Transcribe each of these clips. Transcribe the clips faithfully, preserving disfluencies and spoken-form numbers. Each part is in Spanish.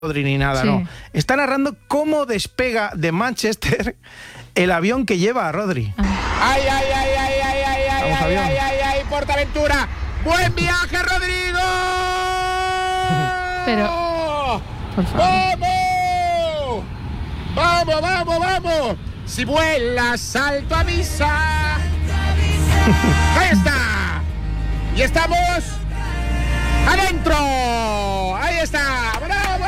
Rodri ni nada, sí. no. Está narrando cómo despega de Manchester el avión que lleva a Rodri. Ah. ¡Ay, ay, ay, ay, ay, ay, ay, Vamos, ay, avión. ay, ay, ay, Portaventura! ¡Buen viaje, Rodrigo! Pero, por favor. ¡Vamos! ¡Vamos, vamos, vamos! Si vuelas, salto avisa. ¡Ahí está! ¡Y estamos adentro! ¡Ahí está! ¡Bravo!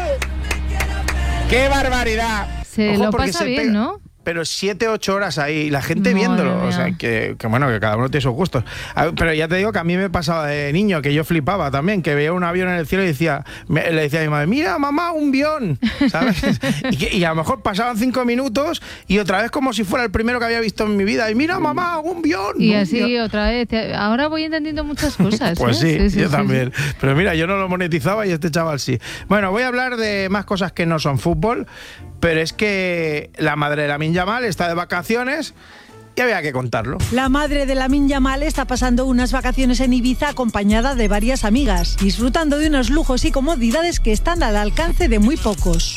¡Qué barbaridad! Se Ojo, lo porque pasa se bien, pega- ¿no? Pero siete, ocho horas ahí, la gente Madre viéndolo. mía. O sea, que, que bueno, que cada uno tiene sus gustos. A- Pero ya te digo que a mí me pasaba de niño, que yo flipaba también, que veía un avión en el cielo y decía, me- le decía a mi madre, mira, mamá, un avión, ¿sabes? y, que- y a lo mejor pasaban cinco minutos y otra vez como si fuera el primero que había visto en mi vida. Y mira, mamá, un avión. Y un así avión. otra vez. Ahora voy entendiendo muchas cosas. Pues ¿eh? sí, yo también. Pero mira, yo no lo monetizaba y este chaval sí. Bueno, voy a hablar de más cosas que no son fútbol, pero es que la madre de Lamine Yamal está de vacaciones y había que contarlo. La madre de Lamine Yamal está pasando unas vacaciones en Ibiza acompañada de varias amigas, disfrutando de unos lujos y comodidades que están al alcance de muy pocos.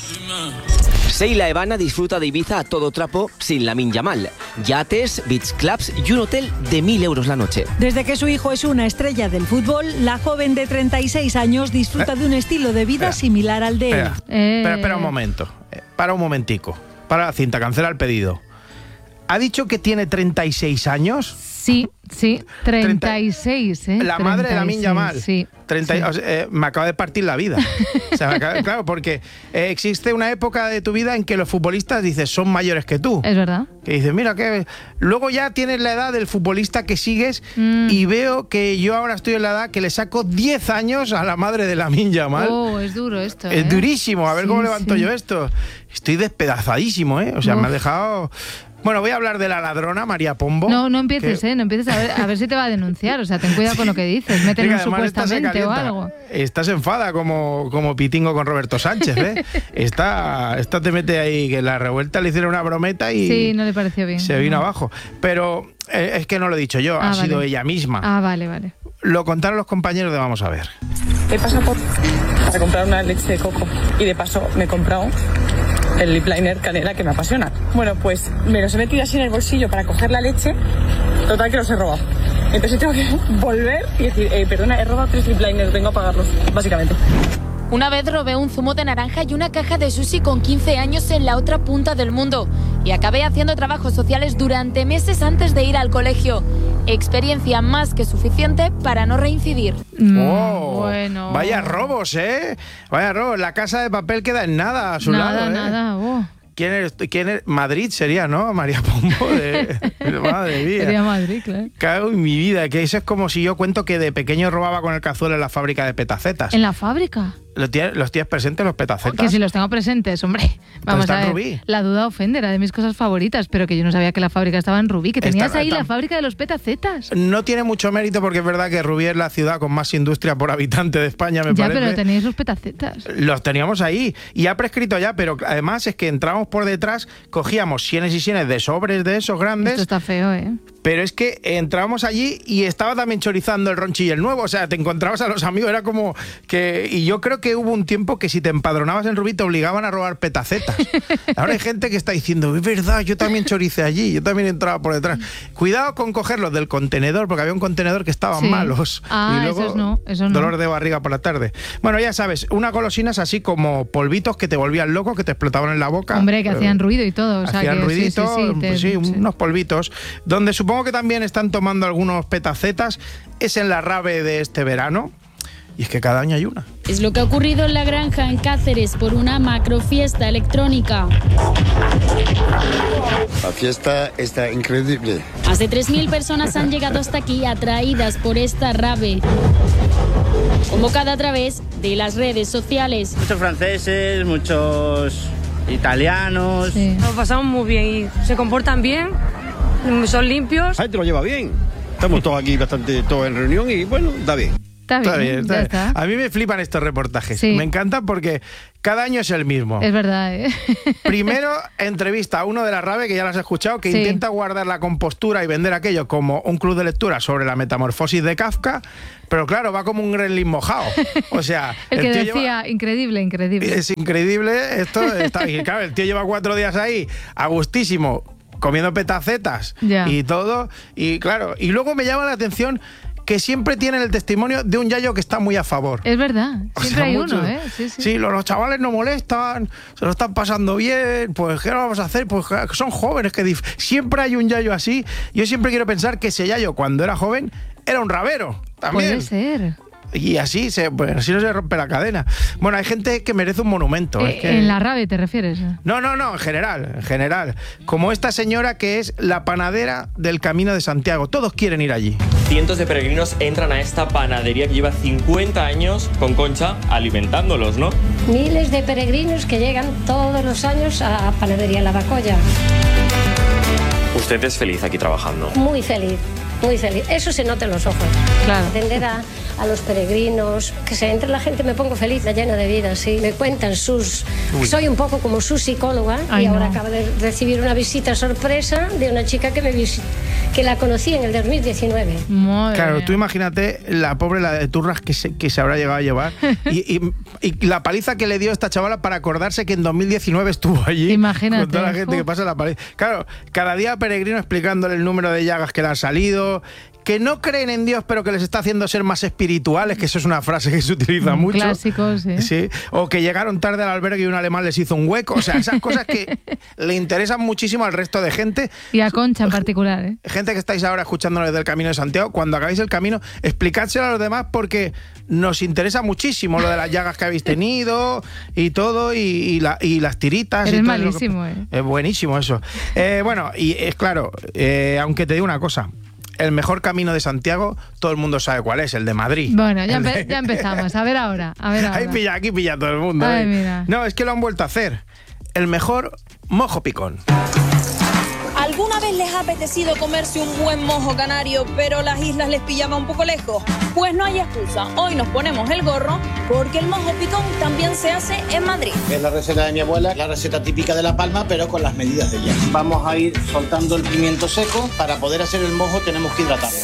Sheila Evana disfruta de Ibiza a todo trapo sin Lamine Yamal. Yates, beach clubs y un hotel de mil euros la noche. Desde que su hijo es una estrella del fútbol, la joven de treinta y seis años disfruta de un estilo de vida Espera. similar al de él. Espera, Eh. espera, espera un momento. Eh, Para un momentico. Para la cinta, cancela el pedido. ¿Ha dicho que tiene treinta y seis años? Sí, sí, treinta y seis, ¿eh? La madre de Lamine Yamal. Sí. treinta, sí. o sea, eh, me acaba de partir la vida. O sea, me acaba- claro, porque eh, existe una época de tu vida en que los futbolistas dices son mayores que tú. Es verdad. Que dices, mira, que luego ya tienes la edad del futbolista que sigues Mm. y veo que yo ahora estoy en la edad que le saco diez años a la madre de Lamine Yamal. Oh, es duro esto. Es ¿eh? durísimo, a ver Sí, cómo levanto sí. yo esto. Estoy despedazadísimo, ¿eh? O sea, Uf. me ha dejado... Bueno, voy a hablar de la ladrona, María Pombo. No, no empieces, que- ¿eh? No empieces a ver, a ver si te va a denunciar. O sea, ten cuidado con lo que dices. Métele Venga, un además esta se supuestamente o calienta. algo. Estás enfada como, como Pitingo con Roberto Sánchez, ¿eh? esta, esta te mete ahí, que la revuelta le hicieron una brometa y Sí, no le pareció bien. se vino No. abajo. Pero eh, es que no lo he dicho yo, Ah, ha sido vale. ella misma. Ah, vale, vale. Lo contaron los compañeros de Vamos a ver. He pasado por para comprar una leche de coco y de paso me he comprado el lip liner canela que me apasiona. Bueno, pues me los he metido así en el bolsillo para coger la leche, total que los he robado. Entonces tengo que volver y decir, eh, perdona, he robado tres lip liners, vengo a pagarlos, básicamente. Una vez robé un zumo de naranja y una caja de sushi con quince años en la otra punta del mundo y acabé haciendo trabajos sociales durante meses antes de ir al colegio. Experiencia más que suficiente para no reincidir. Mm, Oh, bueno. Vaya robos, ¿eh? Vaya robos. La Casa de Papel queda en nada a su Nada, lado, ¿eh? nada. Oh. ¿Quién es, ¿Quién es? Madrid sería, ¿no? María Pombo. De... Madre mía. Sería Madrid, claro. Cago en mi vida, que eso es como si yo cuento que de pequeño robaba con el cazuelo en la fábrica de petacetas. ¿En la fábrica? ¿Los tienes, los tienes presentes los petacetas? Que si los tengo presentes, hombre. Vamos está a en ver. Rubí. La duda ofende, era de mis cosas favoritas, pero que yo no sabía que la fábrica estaba en Rubí, que Está- tenías ahí está- la fábrica de los petacetas. No tiene mucho mérito porque es verdad que Rubí es la ciudad con más industria por habitante de España, me Ya, parece. pero tenéis los petacetas. Los teníamos ahí y ha prescrito ya, pero además es que entramos por detrás, cogíamos sienes y sienes de sobres de esos grandes, Esto está feo, ¿eh? pero es que entramos allí y estaba también chorizando el Ronchi y el Nuevo, o sea, te encontrabas a los amigos, era como que... Y yo creo que hubo un tiempo que si te empadronabas en Rubí te obligaban a robar petacetas. Ahora hay gente que está diciendo, es verdad, yo también choricé allí, yo también entraba por detrás. Cuidado con cogerlos del contenedor, porque había un contenedor que estaban Sí. malos. Ah, y luego esos no, esos no. dolor de barriga por la tarde. Bueno, ya sabes, unas golosinas así como polvitos que te volvían loco, que te explotaban en la boca. Hombre, que Eh, hacían ruido y todo. O sea, Hacían que ruidito, sí, sí, sí, te- pues sí, sí. unos polvitos. Donde supongo que también están tomando algunos petacetas es en la rave de este verano. Y es que cada año hay una. Es lo que ha ocurrido en la granja en Cáceres por una macrofiesta electrónica. La fiesta está increíble. Más de tres mil personas han llegado hasta aquí atraídas por esta rave, convocada a través de las redes sociales. Muchos franceses, muchos italianos. Sí. Nos pasamos muy bien y se comportan bien, son limpios. La gente lo lleva bien. Estamos todos aquí bastante todos en reunión y bueno, da bien. Está bien, Está bien, está ya bien. está. A mí me flipan estos reportajes. Sí. Me encantan porque cada año es el mismo. Es verdad, ¿eh? Primero entrevista a uno de la RAVE, que ya lo has escuchado, que Sí. intenta guardar la compostura y vender aquello como un club de lectura sobre la metamorfosis de Kafka, pero claro, va como un gremlin mojado. O sea, El que tío decía, lleva- increíble, increíble. es increíble, esto está y claro, el tío lleva cuatro días ahí, a gustísimo, comiendo petacetas Ya. y todo, y claro, y luego me llama la atención que siempre tienen el testimonio de un yayo que está muy a favor. Es verdad, O siempre sea, hay mucho- uno, ¿eh? Sí, sí. Sí, los, los chavales no molestan, se lo están pasando bien, pues ¿qué vamos a hacer? Pues que son jóvenes, que dif- siempre hay un yayo así. Yo siempre quiero pensar que ese yayo cuando era joven era un rabero también. Puede ser. Y así, se, pues, así no se rompe la cadena. Bueno, hay gente que merece un monumento. Eh, es que- En la RAVE te refieres. No, no, no, en general, en general. Como esta señora que es la panadera del Camino de Santiago. Todos quieren ir allí. Cientos de peregrinos entran a esta panadería que lleva cincuenta años con Concha alimentándolos, ¿no? Miles de peregrinos que llegan todos los años a Panadería Lavacolla. Usted es feliz aquí trabajando. Muy feliz, muy feliz. Eso se nota en los ojos. Claro. Atender a, a los peregrinos, que se entre la gente, me pongo feliz, la llena de vida, sí. Me cuentan sus... Uy. Soy un poco como su psicóloga. Ay, y ahora no. acabo de recibir una visita sorpresa de una chica que me visi- que la conocí en el dos mil diecinueve. Madre Claro, mía. tú imagínate la pobre la de turras que se, que se habrá llegado a llevar y, y- y la paliza que le dio esta chavala para acordarse que en dos mil diecinueve estuvo allí. Imagínate, Con toda la gente uf. que pasa la paliza. Claro, cada día peregrino explicándole el número de llagas que le han salido, que no creen en Dios pero que les está haciendo ser más espirituales, que eso es una frase que se utiliza Un mucho. clásico, sí. Sí, o que llegaron tarde al albergue y un alemán les hizo un hueco. O sea, esas cosas que le interesan muchísimo al resto de gente. Y a Concha en particular, ¿eh? Gente que estáis ahora escuchándonos desde el Camino de Santiago, cuando acabéis el camino, explicádselo a los demás porque nos interesa muchísimo lo de las llagas que habéis tenido y todo, y, y, la- y las tiritas. Eres y todo lo que- malísimo, ¿eh? Es buenísimo eso. Eh, bueno, y es claro, eh, aunque te digo una cosa, el mejor camino de Santiago, todo el mundo sabe cuál es, el de Madrid. Bueno, ya, El de- empe- ya empezamos. A ver ahora, a ver ahora. Ahí pilla, aquí pilla todo el mundo. Ay, ¿eh? mira. No, es que lo han vuelto a hacer. El mejor mojo picón. ¿Alguna vez les ha apetecido comerse un buen mojo canario, pero las islas les pillaba un poco lejos? Pues no hay excusa. Hoy nos ponemos el gorro porque el mojo picón también se hace en Madrid. Es la receta de mi abuela, la receta típica de La Palma, pero con las medidas de ella. Vamos a ir soltando el pimiento seco. Para poder hacer el mojo tenemos que hidratarlo.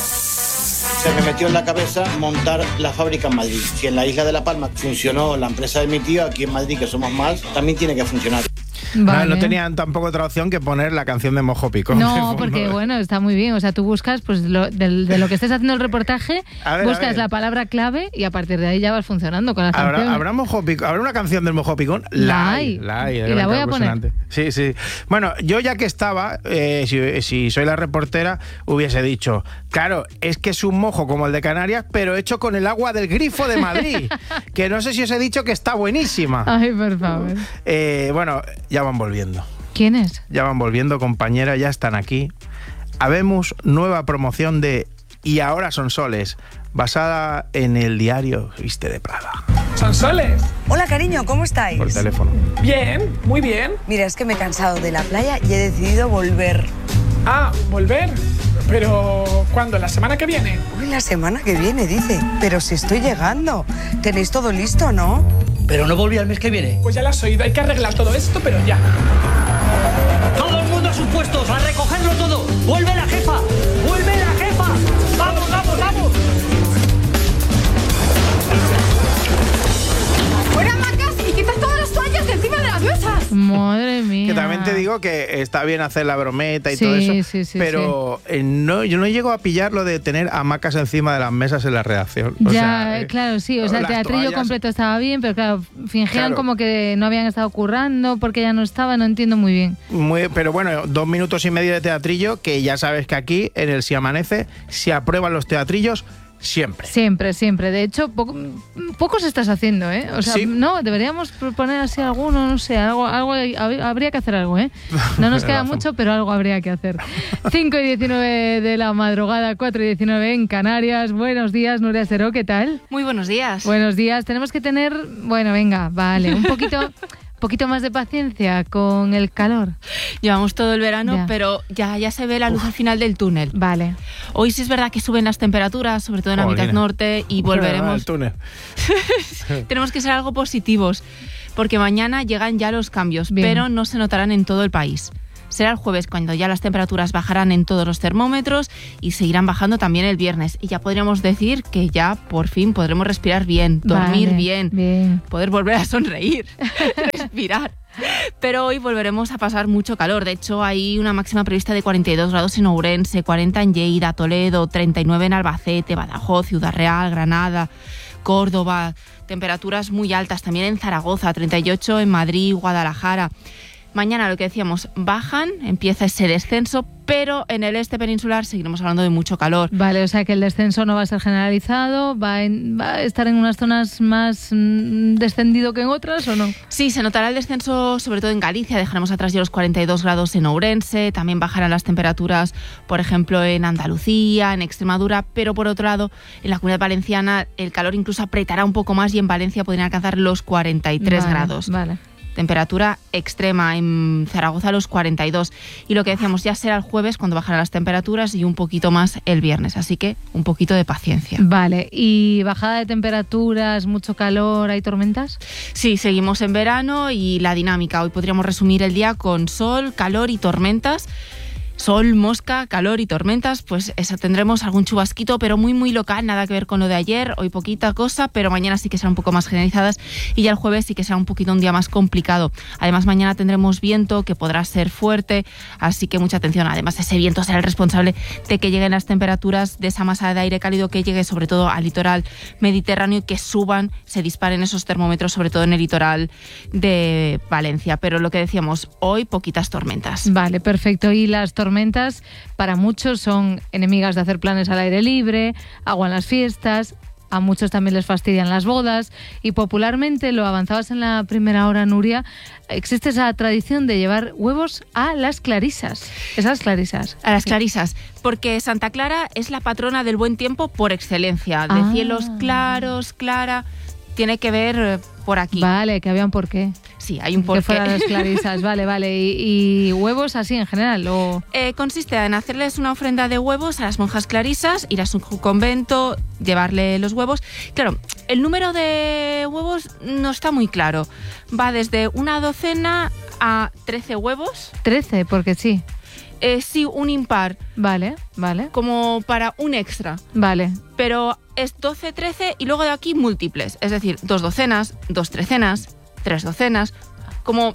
Se me metió en la cabeza montar la fábrica en Madrid. Si en la isla de La Palma funcionó la empresa de mi tío, aquí en Madrid, que somos más, también tiene que funcionar. No, no tenían tampoco otra opción que poner la canción de mojo picón. de No, fondo. porque bueno, está muy bien. O sea, tú buscas, pues lo- del- de, lo que estés haciendo el reportaje, A ver, a buscas ver. la palabra clave y a partir de ahí ya vas funcionando con la ¿Habrá, canción. ¿habrá, mojo pico- ¿Habrá una canción del mojo picón? La hay. La hay. Y de la verdad, voy a poner. impresionante. Sí, sí. Bueno, yo ya que estaba, eh, si, si soy la reportera, hubiese dicho, claro, es que es un mojo como el de Canarias, pero hecho con el agua del grifo de Madrid. Que no sé si os he dicho que está buenísima. Ay, por favor. Eh, bueno, ya van volviendo. ¿Quién es? Ya van volviendo, compañera, ya están aquí. Habemos nueva promoción de Y ahora son soles, basada en el diario Viste de Prada. Sonsoles. Hola, cariño, ¿cómo estáis? Por teléfono. Bien, muy bien. Mira, es que me he cansado de la playa y he decidido volver. Ah, volver. Pero, ¿cuándo? ¿La semana que viene? Uy, la semana que viene, dice. Pero si estoy llegando. Tenéis todo listo, ¿no? Pero no volví al mes que viene. Pues ya lo has oído. Hay que arreglar todo esto, pero ya. ¡Todo el mundo a sus puestos! ¡A recogerlo todo! ¡Vuelve la jefa! ¡Vuelve la jefa! ¡Vamos, vamos, vamos! ¡Fuera, Macas! ¡Y quitas todas las toallas de encima de las mesas! Madre mía. Que también te digo que está bien hacer la brometa y Sí, todo eso, sí, sí, pero eh, no, yo no llego a pillar lo de tener hamacas encima de las mesas en la redacción. O Ya, sea, eh, claro, sí. O sea, el las teatrillo toallas- completo estaba bien, pero claro, fingían Claro. como que no habían estado currando porque ya no estaba, no entiendo muy bien. Muy, pero bueno, dos minutos y medio de teatrillo, que ya sabes que aquí, en el Si Amanece, se aprueban los teatrillos siempre. Siempre, siempre. De hecho, poco, pocos estás haciendo, ¿eh? O sea, Sí. no, deberíamos proponer así alguno, no sé, algo, algo hab- habría que hacer algo, ¿eh? No nos queda Razón. mucho, pero algo habría que hacer. cinco y diecinueve de la madrugada, cuatro y diecinueve en Canarias. Buenos días, Nuria Seró, ¿qué tal? Muy buenos días. Buenos días. Tenemos que tener, bueno, venga, vale, un poquito... poquito más de paciencia con el calor. Llevamos todo el verano, Ya. pero ya, ya se ve la luz Uf. al final del túnel. Vale. Hoy sí es verdad que suben las temperaturas, sobre todo en la Jolines. mitad norte, y volveremos. El túnel. Tenemos que ser algo positivos, porque mañana llegan ya los cambios, Bien. pero no se notarán en todo el país. Será el jueves cuando ya las temperaturas bajarán en todos los termómetros y seguirán bajando también el viernes. Y ya podríamos decir que ya por fin podremos respirar bien, dormir Vale, bien, bien. poder volver a sonreír, respirar. Pero hoy volveremos a pasar mucho calor. De hecho, hay una máxima prevista de cuarenta y dos grados en Ourense, cuarenta en Lleida, Toledo, treinta y nueve en Albacete, Badajoz, Ciudad Real, Granada, Córdoba. Temperaturas muy altas también en Zaragoza, treinta y ocho en Madrid, Guadalajara. Mañana, lo que decíamos, bajan, empieza ese descenso, pero en el este peninsular seguiremos hablando de mucho calor. Vale, o sea que el descenso no va a ser generalizado, va, en- va a estar en unas zonas más mm, descendido que en otras, ¿o no? Sí, se notará el descenso sobre todo en Galicia, dejaremos atrás ya los cuarenta y dos grados en Ourense, también bajarán las temperaturas, por ejemplo, en Andalucía, en Extremadura, pero por otro lado, en la Comunidad Valenciana el calor incluso apretará un poco más y en Valencia podrían alcanzar los cuarenta y tres Vale, grados. Vale. Temperatura extrema, en Zaragoza los cuarenta y dos. Y lo que decíamos, ya será el jueves cuando bajarán las temperaturas y un poquito más el viernes. Así que un poquito de paciencia. Vale, ¿y bajada de temperaturas, mucho calor, hay tormentas? Sí, seguimos en verano y la dinámica. Hoy podríamos resumir el día con sol, calor y tormentas. Sol, mosca, calor y tormentas, pues eso, tendremos algún chubasquito, pero muy muy local, nada que ver con lo de ayer. Hoy poquita cosa, pero mañana sí que será un poco más generalizadas y ya el jueves sí que será un poquito un día más complicado. Además, mañana tendremos viento que podrá ser fuerte, así que mucha atención. Además, ese viento será el responsable de que lleguen las temperaturas de esa masa de aire cálido que llegue sobre todo al litoral mediterráneo y que suban, se disparen esos termómetros, sobre todo en el litoral de Valencia. Pero lo que decíamos, hoy poquitas tormentas. Vale, perfecto. Y las tormentas para muchos son enemigas de hacer planes al aire libre, aguan las fiestas, a muchos también les fastidian las bodas y popularmente, lo avanzabas en la primera hora, Nuria, existe esa tradición de llevar huevos a las clarisas. Esas clarisas. A las clarisas, porque Santa Clara es la patrona del buen tiempo por excelencia, de Ah. cielos claros, clara, tiene que ver eh, por aquí. Vale, que había un porqué. Sí, hay un porqué. Que fueran las clarisas, vale, vale. ¿Y, y huevos así en general? O... Eh, consiste en hacerles una ofrenda de huevos a las monjas clarisas, ir a su convento, llevarle los huevos. Claro, el número de huevos no está muy claro. Va desde una docena a trece huevos. trece, porque sí. Eh, sí, un impar. Vale, vale. Como para un extra. Vale. Pero es doce, trece y luego de aquí múltiples. Es decir, dos docenas, dos trecenas, tres docenas. Como,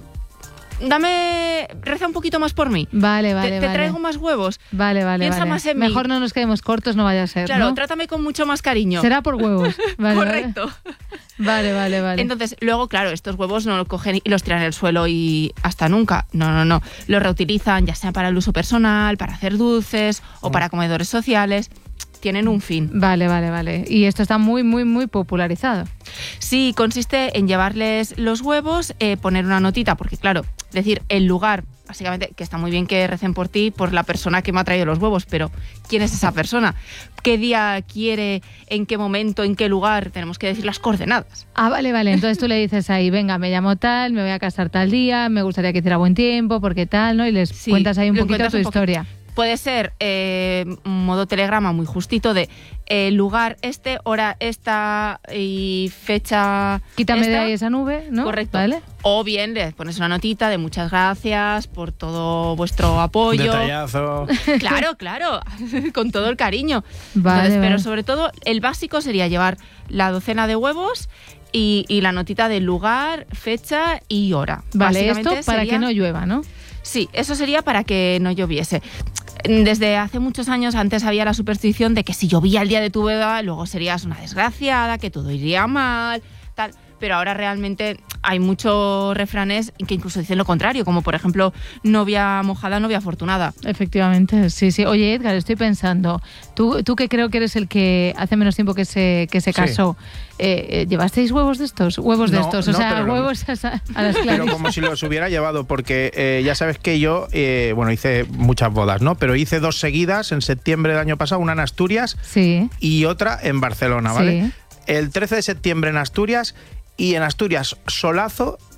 dame, reza un poquito más por mí. Vale, vale, Te, te vale. traigo más huevos. Vale, vale, Piensa vale. más en mí. Mejor no nos quedemos cortos, no vaya a ser, Claro, ¿no? trátame con mucho más cariño. Será por huevos. Vale, Correcto. Vale, vale, vale. Entonces, luego, claro, estos huevos no los cogen y los tiran al suelo y hasta nunca. No, no, no. Los reutilizan ya sea para el uso personal, para hacer dulces o para comedores sociales. Tienen un fin. Vale, vale, vale. Y esto está muy, muy, muy popularizado. Sí, consiste en llevarles los huevos, eh, poner una notita, porque claro, decir el lugar, básicamente, que está muy bien que recen por ti, por la persona que me ha traído los huevos, pero ¿quién es esa persona? ¿Qué día quiere? ¿En qué momento? ¿En qué lugar? Tenemos que decir las coordenadas. Ah, vale, vale. Entonces tú le dices ahí, venga, me llamo tal, me voy a casar tal día, me gustaría que hiciera buen tiempo, porque tal, ¿no? Y les Sí, cuentas ahí un les poquito cuentas tu un poquito. historia. Puede ser eh, un modo telegrama muy justito de eh, lugar este, hora esta y fecha. Quítame esta. de ahí esa nube, ¿no? Correcto. Vale. O bien le pones una notita de muchas gracias por todo vuestro apoyo. Detallazo. Claro, claro, con todo el cariño. Vale, Entonces, vale. pero sobre todo el básico sería llevar la docena de huevos y, y la notita del lugar, fecha y hora. Vale, Básicamente esto para sería- que no llueva, ¿no? Sí, eso sería para que no lloviese. Desde hace muchos años antes había la superstición de que si llovía el día de tu boda, luego serías una desgraciada, que todo iría mal, tal. Pero ahora realmente hay muchos refranes que incluso dicen lo contrario, como por ejemplo, novia mojada, novia afortunada. Efectivamente, sí, sí. Oye, Edgar, estoy pensando, tú, tú que creo que eres el que hace menos tiempo que se, que se Sí. casó, eh, eh, ¿llevasteis huevos de estos? Huevos de No, estos, o no, sea, pero lo- huevos a, a las Pero clarisas. como si los hubiera llevado, porque eh, ya sabes que yo, eh, bueno, hice muchas bodas, ¿no? Pero hice dos seguidas en septiembre del año pasado, una en Asturias Sí. y otra en Barcelona, ¿vale? Sí. El trece de septiembre en Asturias y en Asturias solazo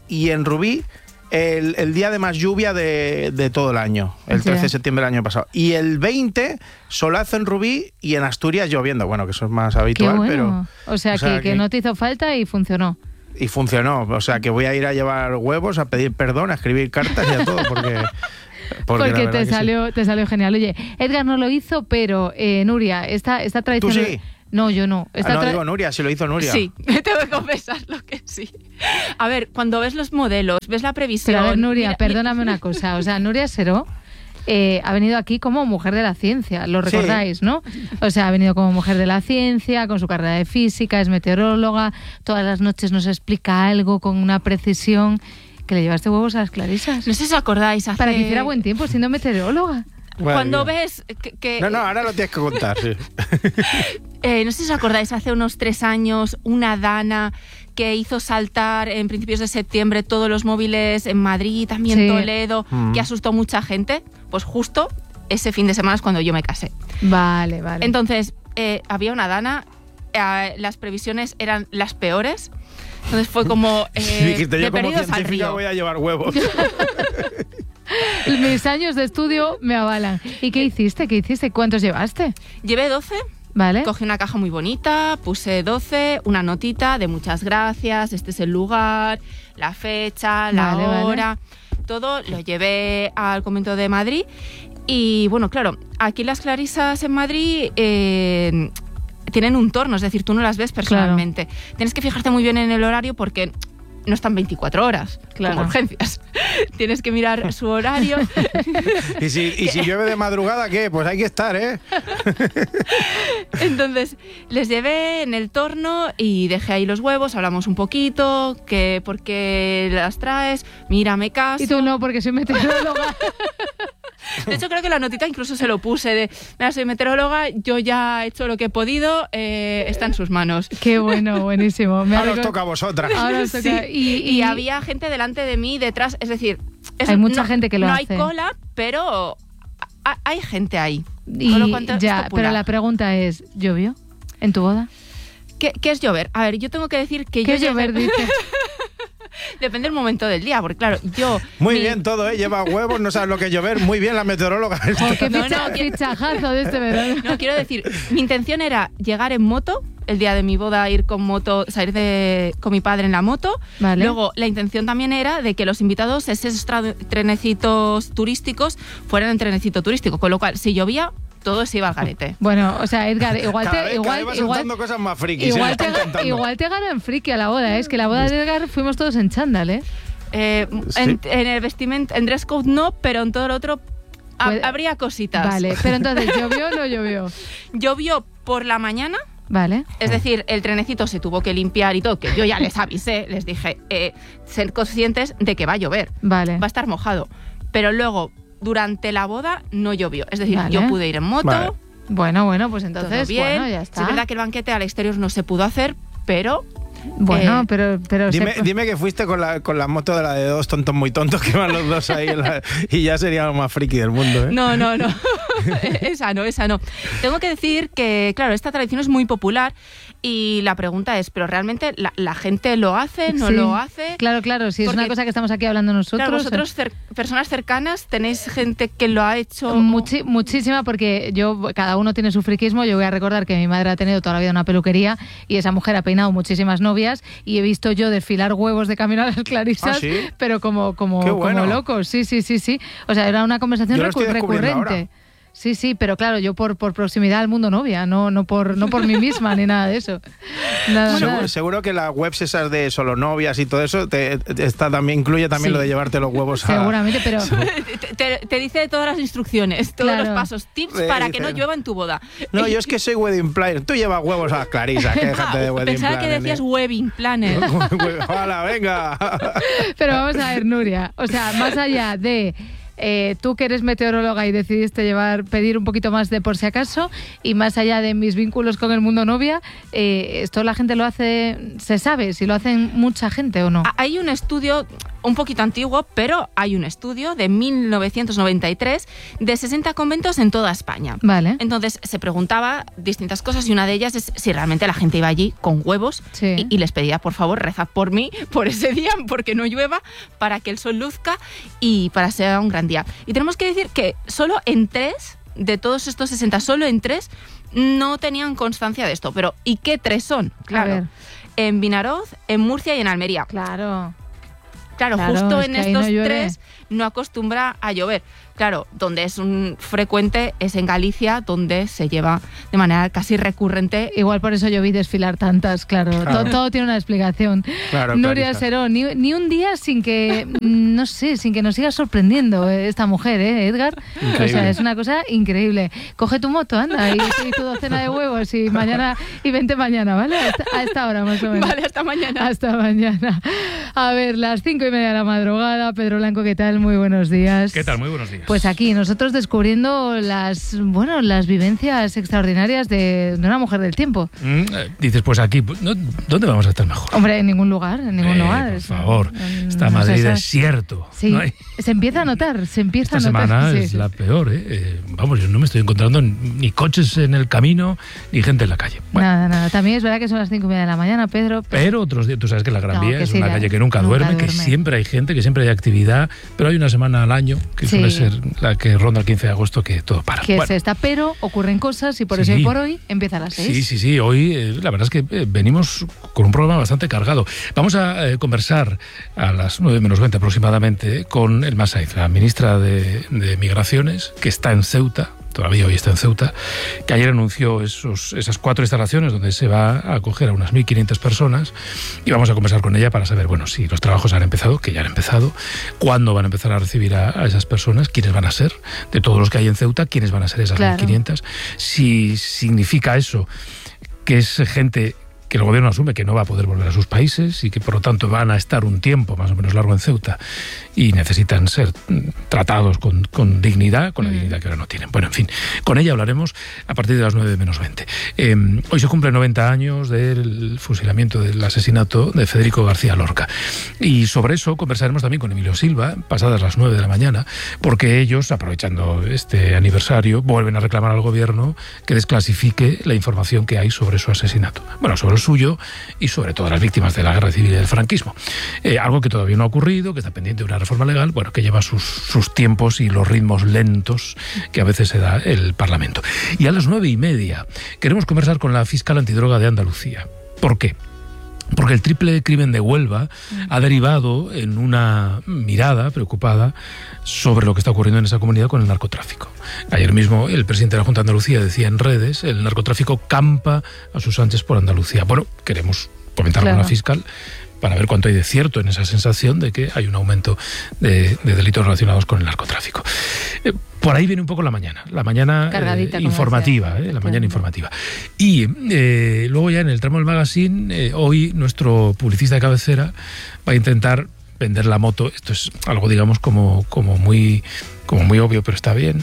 y en Rubí el, el día de más lluvia de, de todo el año, el trece de septiembre del año pasado. Y el veinte, solazo en Rubí y en Asturias lloviendo. Bueno, que eso es más habitual, Qué bueno. pero... O sea, o sea que, que, que no te hizo falta y funcionó. Y funcionó. O sea, que voy a ir a llevar huevos, a pedir perdón, a escribir cartas y a todo, porque... Porque, porque te salió, sí. te salió genial. Oye, Edgar no lo hizo, pero eh, Nuria, esta, esta tradición... ¿Tú sí? No, yo no. Ah, no, digo Nuria, si lo hizo Nuria. Sí, tengo que confesarlo que sí. A ver, cuando ves los modelos, ves la previsión... Pero a ver, Nuria, mira, perdóname mira. una cosa. O sea, Nuria Seró eh, ha venido aquí como mujer de la ciencia, lo recordáis, sí. ¿no? O sea, ha venido como mujer de la ciencia, con su carrera de física, es meteoróloga, todas las noches nos explica algo con una precisión... Que le llevaste huevos a las clarisas. No sé si os acordáis. Hace... Para que hiciera buen tiempo, siendo meteoróloga. Bueno, Cuando mira. ves que, que... No, no, ahora lo tienes que contar, sí. eh, no sé si os acordáis, hace unos tres años, una dana que hizo saltar en principios de septiembre todos los móviles en Madrid, también sí. Toledo, mm. que asustó a mucha gente. Pues justo ese fin de semana es cuando yo me casé. Vale, vale. Entonces, eh, había una dana, eh, las previsiones eran las peores. Entonces fue como eh, dijiste, yo de como perdidos al río. Voy a llevar huevos. Mis años de estudio me avalan. ¿Y qué hiciste? ¿Qué hiciste? ¿Cuántos llevaste? Llevé doce. Vale. Cogí una caja muy bonita, puse doce, una notita de muchas gracias, este es el lugar, la fecha, la vale, hora, vale. todo lo llevé al convento de Madrid. Y bueno, claro, aquí las clarisas en Madrid... Eh, tienen un torno, es decir, tú no las ves personalmente. Claro. Tienes que fijarte muy bien en el horario porque no están veinticuatro horas, claro. como urgencias. Tienes que mirar su horario. y si, y si llueve de madrugada, ¿qué? Pues hay que estar, ¿eh? Entonces, les llevé en el torno y dejé ahí los huevos, hablamos un poquito, que por qué las traes, mira, me caso. Y tú no, porque soy meteoróloga. De hecho, creo que la notita incluso se lo puse de, mira, soy meteoróloga, yo ya he hecho lo que he podido, eh, está en sus manos. Qué bueno, buenísimo. Me Ahora os toca a vosotras. Ahora os toca. Sí. Y, y, y había gente delante de mí, detrás, es decir... Hay mucha no, gente que lo no hace. No hay cola, pero hay gente ahí. Y ya, pero la pregunta es, ¿llovió en tu boda? ¿Qué, ¿Qué es llover? A ver, yo tengo que decir que ¿Qué yo... es llover, dice? Depende del momento del día, porque claro, yo... Muy mi... bien todo, ¿eh? Lleva huevos, no sabes lo que es llover. Muy bien la meteoróloga. Oh, qué no, ficha, no, fichajazo de este verano. No, quiero decir, mi intención era llegar en moto, el día de mi boda ir con moto, salir de, con mi padre en la moto. Vale. Luego, la intención también era de que los invitados, esos trenecitos turísticos, fueran en trenecito turístico, con lo cual, si llovía... todo se iba al garete. Bueno, o sea, Edgar, igual cada te... vez, igual, cada vez igual, vas cosas más frikis, igual, ¿eh? te, igual te ganan friki a la boda, ¿eh? Es que la boda de Edgar fuimos todos en chándal, ¿eh? eh sí. en, en el vestimenta, en dress code no, pero en todo lo otro ha, pues, habría cositas. Vale, pero entonces, ¿llovió o no llovió? Llovió por la mañana. Vale. Es decir, el trenecito se tuvo que limpiar y todo, que yo ya les avisé, les dije, eh, ser conscientes de que va a llover. Vale. Va a estar mojado. Pero luego, durante la boda, no llovió. Es decir, vale. yo pude ir en moto. Vale. Bueno, bueno, pues entonces, bien. bueno, ya está. Es verdad que el banquete al exterior no se pudo hacer, pero... Bueno, eh, pero... pero dime, se... dime que fuiste con la, con la moto de la de dos tontos muy tontos que van los dos ahí en la, y ya sería lo más friki del mundo, ¿eh? No, no, no. esa no, esa no. Tengo que decir que, claro, esta tradición es muy popular y la pregunta es, ¿pero realmente la, la gente lo hace, no sí. lo hace? Claro, claro, si es una cosa que estamos aquí hablando nosotros. Claro, vosotros, cer personas cercanas, ¿tenéis gente que lo ha hecho? Muchi muchísima, porque yo, cada uno tiene su friquismo. Yo voy a recordar que mi madre ha tenido toda la vida una peluquería y esa mujer ha peinado muchísimas novias y he visto yo desfilar huevos de camino a las clarisas, ¿Ah, sí? pero como, como, bueno. como locos. Sí, sí, sí, sí. O sea, era una conversación yo lo recu estoy descubriendo recurrente. Ahora. Sí, sí, pero claro, yo por, por proximidad al mundo novia, no, no, por, no por mí misma ni nada de eso. Nada, seguro, nada. seguro que las webs esas de solo novias y todo eso te, te está también incluye también sí. lo de llevarte los huevos a... Seguramente, pero... te, te, te dice todas las instrucciones, todos claro. los pasos, tips sí, para que no llueva en tu boda. No, yo es que soy wedding planner. Tú llevas huevos a las clarisas, que déjate de wedding Pensaba planner. que decías wedding planner. ¡Hala, venga! Pero vamos a ver, Nuria, o sea, más allá de... Eh, tú que eres meteoróloga y decidiste llevar, pedir un poquito más de por si acaso, y más allá de mis vínculos con el mundo novia, eh, ¿esto la gente lo hace, se sabe si lo hacen mucha gente o no? Hay un estudio, un poquito antiguo, pero hay un estudio de mil novecientos noventa y tres de sesenta conventos en toda España. Vale. Entonces se preguntaba distintas cosas y una de ellas es si realmente la gente iba allí con huevos sí. y, y les pedía, por favor, rezad por mí, por ese día, porque no llueva, para que el sol luzca y para ser un gran día. Y tenemos que decir que solo en tres, de todos estos sesenta, solo en tres no tenían constancia de esto. Pero ¿y qué tres son? Claro. En Vinaroz, en Murcia y en Almería. Claro. Claro, claro justo es en que estos no tres no acostumbra a llover. Claro, donde es un frecuente es en Galicia, donde se lleva de manera casi recurrente. Igual por eso yo vi desfilar tantas, claro. claro. Todo, todo tiene una explicación. Claro, Nuria Serón, ni, ni un día sin que, no sé, sin que nos siga sorprendiendo esta mujer, ¿eh, Edgar? Increíble. O sea, es una cosa increíble. Coge tu moto, anda, y, y tu docena de huevos y mañana y vente mañana, ¿vale? A esta, a esta hora más o menos. Vale, hasta mañana. Hasta mañana. A ver, las cinco y media de la madrugada. Pedro Blanco, ¿qué tal? Muy buenos días. ¿Qué tal? Muy buenos días. Pues aquí nosotros descubriendo las, bueno, las vivencias extraordinarias de, de una mujer del tiempo. Mm, dices, pues aquí, ¿no? ¿Dónde vamos a estar mejor? Hombre, en ningún lugar, en ningún eh, lugar. Por favor, en, está no Madrid sé, desierto. Sí, ¿no hay? Se empieza a notar, se empieza Esta a notar. semana sí, es sí. la peor, ¿eh? ¿eh? Vamos, yo no me estoy encontrando ni coches en el camino, ni gente en la calle. Bueno. Nada, nada. También es verdad que son las cinco y media de la mañana, Pedro. Pero, pero otros días, tú sabes que la Gran no, Vía es sí, una la, calle que nunca, nunca duerme, duerme, que siempre hay gente, que siempre hay actividad, pero hay una semana al año, que sí. suele ser la que ronda el quince de agosto, que todo para. Que bueno. es esta, pero ocurren cosas y por sí. eso hoy por hoy empieza a las seis. Sí, sí, sí. Hoy eh, la verdad es que eh, venimos con un programa bastante cargado. Vamos a eh, conversar a las nueve menos veinte aproximadamente con Elma Saiz, la ministra de, de Migraciones, que está en Ceuta. Todavía hoy está en Ceuta, que ayer anunció esos, esas cuatro instalaciones donde se va a acoger a unas mil quinientas personas y vamos a conversar con ella para saber, bueno, si los trabajos han empezado, que ya han empezado, cuándo van a empezar a recibir a, a esas personas, quiénes van a ser, de todos los que hay en Ceuta, quiénes van a ser esas claro. mil quinientas, si significa eso que es gente que el gobierno asume que no va a poder volver a sus países y que por lo tanto van a estar un tiempo más o menos largo en Ceuta y necesitan ser tratados con, con dignidad, con la dignidad que ahora no tienen. Bueno, en fin, con ella hablaremos a partir de las nueve menos veinte. Eh, hoy se cumplen noventa años del fusilamiento, del asesinato de Federico García Lorca. Y sobre eso conversaremos también con Emilio Silva, pasadas las nueve de la mañana, porque ellos, aprovechando este aniversario, vuelven a reclamar al gobierno que desclasifique la información que hay sobre su asesinato. Bueno, sobre el suyo y sobre todas las víctimas de la guerra civil y del franquismo. Eh, algo que todavía no ha ocurrido, que está pendiente de una reforma legal, bueno, que lleva sus, sus tiempos y los ritmos lentos que a veces se da el Parlamento. Y a las nueve y media queremos conversar con la fiscal antidroga de Andalucía. ¿Por qué? Porque el triple crimen de Huelva ha derivado en una mirada preocupada sobre lo que está ocurriendo en esa comunidad con el narcotráfico. Ayer mismo el presidente de la Junta de Andalucía decía en redes, el narcotráfico campa a sus anchas por Andalucía. Bueno, queremos comentarlo claro. con la fiscal para ver cuánto hay de cierto en esa sensación de que hay un aumento de, de delitos relacionados con el narcotráfico. Eh, por ahí viene un poco la mañana, la mañana eh, informativa, eh, la claro. mañana informativa. Y eh, luego ya en el tramo del magazine, eh, hoy nuestro publicista de cabecera va a intentar vender la moto. Esto es algo, digamos, como, como, muy, como muy obvio, pero está bien,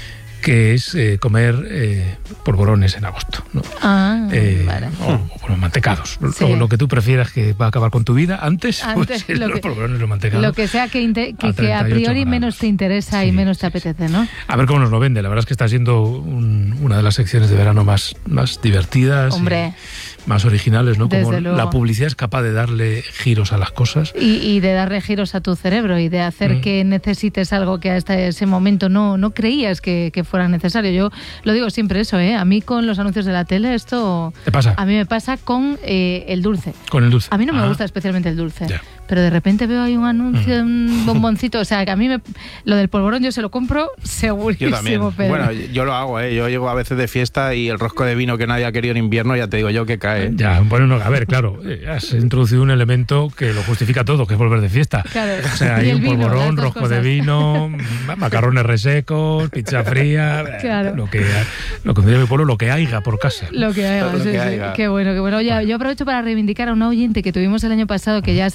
que es eh, comer eh, polvorones en agosto, ¿no? Ah, eh, vale. O, o bueno, mantecados. Sí. Lo, lo que tú prefieras que va a acabar con tu vida antes, antes pues, lo los que, polvorones, los mantecados. Lo que sea que, inte, que, a, que a priori grados. menos te interesa sí, y menos te apetece, ¿no? A ver cómo nos lo vende. La verdad es que está siendo un, una de las secciones de verano más, más divertidas. Hombre. Y más originales, ¿no? Desde Como luego. La publicidad es capaz de darle giros a las cosas. Y, y de darle giros a tu cerebro y de hacer mm. que necesites algo que hasta ese momento no, no creías que, que fuera necesario. Yo lo digo siempre eso, ¿eh? A mí con los anuncios de la tele esto... ¿Te pasa? A mí me pasa con eh, el dulce. Con el dulce. A mí no ah. me gusta especialmente el dulce. Ya. Pero de repente veo ahí un anuncio de un bomboncito. O sea, que a mí me, lo del polvorón yo se lo compro segurísimo. Yo también. Pero... Bueno, yo lo hago, ¿eh? Yo llego a veces de fiesta y el rosco de vino que nadie ha querido en invierno, ya te digo yo que cae. Ya, bueno, no, a ver, claro, has introducido un elemento que lo justifica todo, que es volver de fiesta. Claro. O sea, hay un vino, polvorón, rosco cosas. de vino, macarrones resecos, pizza fría, claro. lo que lo que dice mi pueblo, lo que haya por casa. Lo que haya, lo sí, que sí. haya. Qué bueno, qué bueno. Oye, yo aprovecho para reivindicar a un oyente que tuvimos el año pasado, que ya ha salido varias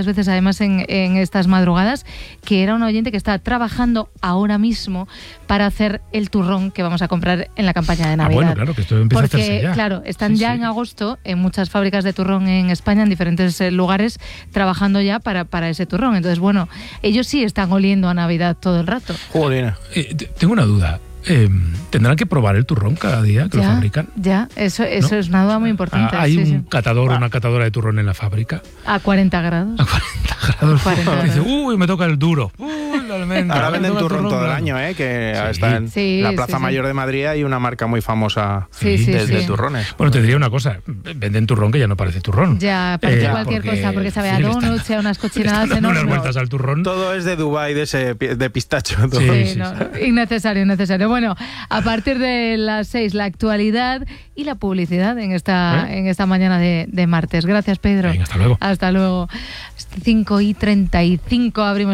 varias veces además en, en estas madrugadas, que era un oyente que está trabajando ahora mismo para hacer el turrón que vamos a comprar en la campaña de Navidad. Ah, bueno, claro, que esto empieza Porque, a hacerse ya. claro, están Sí, ya sí. en agosto en muchas fábricas de turrón en España, en diferentes eh, lugares, trabajando ya para, para ese turrón. Entonces, bueno, ellos sí están oliendo a Navidad todo el rato. Joder. Eh, t- tengo una duda. Eh, ¿Tendrán que probar el turrón cada día que Ya, lo fabrican? ya, eso, eso ¿No? es una duda muy importante. Ah, ¿Hay sí, un sí. catador o una catadora de turrón en la fábrica? A cuarenta grados. Claro, cuarenta dice, grados. uy, me toca el duro. Uy, la almendra. Ahora me venden toca el turrón todo el blando. año, ¿eh? Que Sí. está en Sí, la sí, Plaza sí. Mayor de Madrid hay una marca muy famosa Sí, sí, de, sí. de turrones. Bueno, te diría una cosa. Venden turrón que ya no parece turrón. Ya, parece Eh, cualquier porque- cosa, porque sabe a sí, le están- donuts y a unas cochinadas dando unas enormes. vueltas al turrón. Todo es de Dubái, de ese pi- de pistacho. todo. Sí, Sí, no, innecesario, innecesario. Bueno, a partir de las seis, la actualidad y la publicidad en esta, ¿Eh? en esta mañana de, de martes. Gracias, Pedro. Venga, hasta luego. Hasta luego. cinco y treinta y cinco abrimos